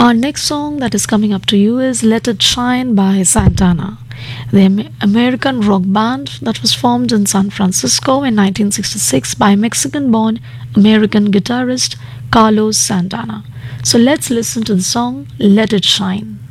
Our next song that is coming up to you is Let It Shine by Santana, the American rock band that was formed in San Francisco in 1966 by Mexican born American guitarist Carlos Santana. So let's listen to the song Let It Shine.